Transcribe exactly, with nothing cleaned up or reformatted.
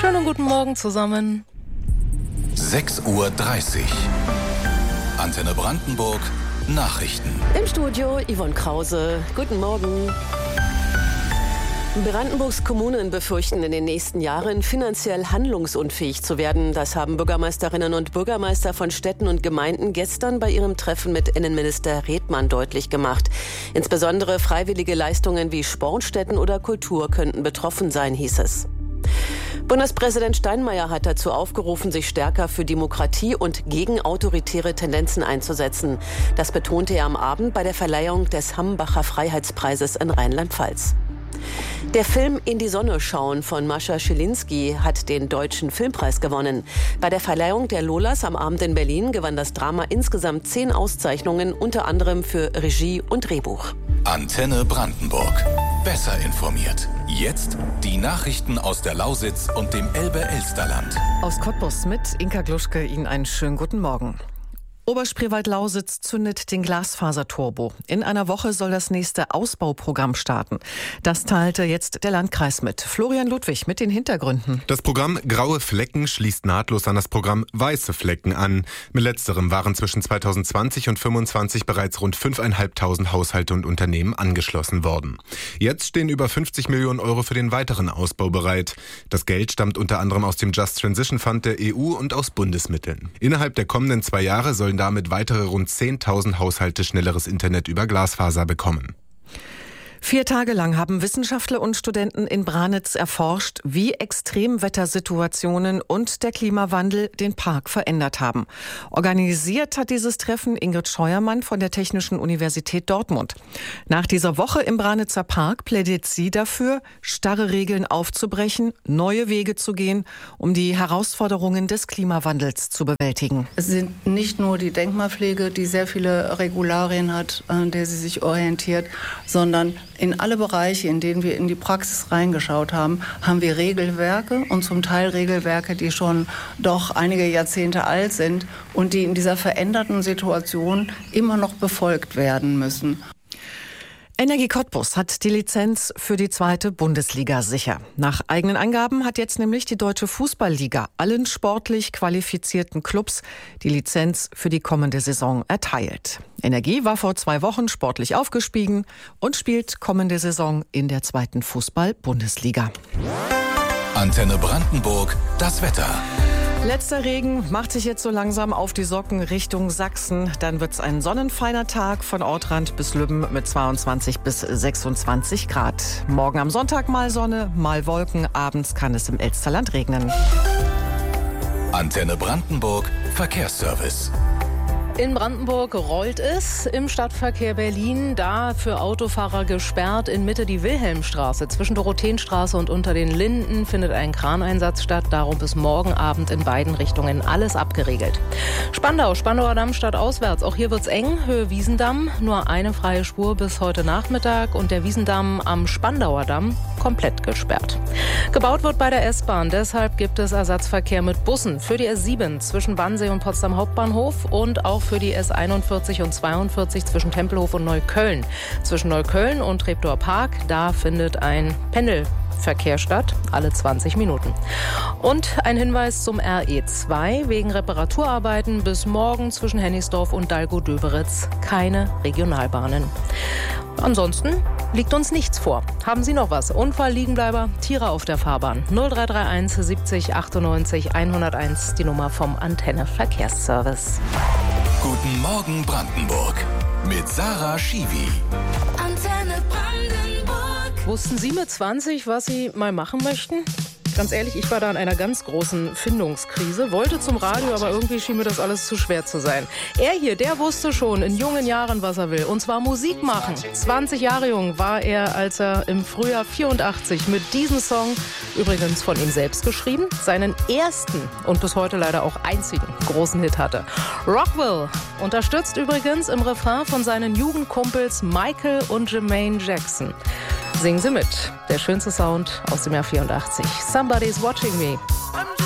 Schönen guten Morgen zusammen. sechs Uhr dreißig. Antenne Brandenburg, Nachrichten. Im Studio Yvonne Krause. Guten Morgen. Brandenburgs Kommunen befürchten in den nächsten Jahren finanziell handlungsunfähig zu werden. Das haben Bürgermeisterinnen und Bürgermeister von Städten und Gemeinden gestern bei ihrem Treffen mit Innenminister Redmann deutlich gemacht. Insbesondere freiwillige Leistungen wie Sportstätten oder Kultur könnten betroffen sein, hieß es. Bundespräsident Steinmeier hat dazu aufgerufen, sich stärker für Demokratie und gegen autoritäre Tendenzen einzusetzen. Das betonte er am Abend bei der Verleihung des Hambacher Freiheitspreises in Rheinland-Pfalz. Der Film In die Sonne schauen von Mascha Schilinski hat den Deutschen Filmpreis gewonnen. Bei der Verleihung der Lolas am Abend in Berlin gewann das Drama insgesamt zehn Auszeichnungen, unter anderem für Regie und Drehbuch. Antenne Brandenburg. Besser informiert. Jetzt die Nachrichten aus der Lausitz und dem Elbe-Elsterland. Aus Cottbus mit Inka Gluschke, Ihnen einen schönen guten Morgen. Oberspreewald-Lausitz zündet den Glasfaserturbo. In einer Woche soll das nächste Ausbauprogramm starten. Das teilte jetzt der Landkreis mit. Florian Ludwig mit den Hintergründen. Das Programm Graue Flecken schließt nahtlos an das Programm Weiße Flecken an. Mit letzterem waren zwischen zweitausendzwanzig und fünfundzwanzig bereits rund fünftausendfünfhundert Haushalte und Unternehmen angeschlossen worden. Jetzt stehen über fünfzig Millionen Euro für den weiteren Ausbau bereit. Das Geld stammt unter anderem aus dem Just Transition Fund der E U und aus Bundesmitteln. Innerhalb der kommenden zwei Jahre sollen damit weitere rund zehntausend Haushalte schnelleres Internet über Glasfaser bekommen. Vier Tage lang haben Wissenschaftler und Studenten in Branitz erforscht, wie Extremwettersituationen und der Klimawandel den Park verändert haben. Organisiert hat dieses Treffen Ingrid Scheuermann von der Technischen Universität Dortmund. Nach dieser Woche im Branitzer Park plädiert sie dafür, starre Regeln aufzubrechen, neue Wege zu gehen, um die Herausforderungen des Klimawandels zu bewältigen. Es sind nicht nur die Denkmalpflege, die sehr viele Regularien hat, an der sie sich orientiert, sondern in alle Bereiche, in denen wir in die Praxis reingeschaut haben, haben wir Regelwerke und zum Teil Regelwerke, die schon doch einige Jahrzehnte alt sind und die in dieser veränderten Situation immer noch befolgt werden müssen. Energie Cottbus hat die Lizenz für die zweite Bundesliga sicher. Nach eigenen Angaben hat jetzt nämlich die Deutsche Fußballliga allen sportlich qualifizierten Clubs die Lizenz für die kommende Saison erteilt. Energie war vor zwei Wochen sportlich aufgestiegen und spielt kommende Saison in der zweiten Fußball-Bundesliga. Antenne Brandenburg, das Wetter. Letzter Regen macht sich jetzt so langsam auf die Socken Richtung Sachsen. Dann wird es ein sonnenfeiner Tag von Ortrand bis Lübben mit zweiundzwanzig bis sechsundzwanzig Grad. Morgen am Sonntag mal Sonne, mal Wolken. Abends kann es im Elsterland regnen. Antenne Brandenburg, Verkehrsservice. In Brandenburg rollt es im Stadtverkehr Berlin, da für Autofahrer gesperrt. In Mitte die Wilhelmstraße. Zwischen Dorotheenstraße und Unter den Linden findet ein Kraneinsatz statt. Darum bis morgen Abend in beiden Richtungen alles abgeriegelt. Spandau, Spandauer Damm stadtauswärts. Auch hier wird's eng. Höhe Wiesendamm. Nur eine freie Spur bis heute Nachmittag. Und der Wiesendamm am Spandauer Damm komplett gesperrt. Gebaut wird bei der S-Bahn. Deshalb gibt es Ersatzverkehr mit Bussen für die S sieben zwischen Wannsee und Potsdam Hauptbahnhof und auch für die S einundvierzig und zweiundvierzig zwischen Tempelhof und Neukölln. Zwischen Neukölln und Treptower Park, da findet ein Pendelverkehr statt, alle zwanzig Minuten. Und ein Hinweis zum R E zwei. Wegen Reparaturarbeiten bis morgen zwischen Hennigsdorf und Dalgo-Döberitz keine Regionalbahnen. Ansonsten liegt uns nichts vor. Haben Sie noch was? Unfall, Liegenbleiber, Tiere auf der Fahrbahn. null drei drei eins siebzig achtundneunzig hunderteins, die Nummer vom Antenne Verkehrsservice. Guten Morgen Brandenburg mit Sarah Schiwi. Antenne Brandenburg. Wussten Sie mit zwanzig, was Sie mal machen möchten? Ganz ehrlich, ich war da in einer ganz großen Findungskrise, wollte zum Radio, aber irgendwie schien mir das alles zu schwer zu sein. Er hier, der wusste schon in jungen Jahren, was er will, und zwar Musik machen. zwanzig Jahre jung war er, als er im Frühjahr vierundachtzig mit diesem Song, übrigens von ihm selbst geschrieben, seinen ersten und bis heute leider auch einzigen großen Hit hatte. Rockwell, unterstützt übrigens im Refrain von seinen Jugendkumpels Michael und Jermaine Jackson. Singen Sie mit. Der schönste Sound aus dem Jahr vierundachtzig. Somebody's watching me.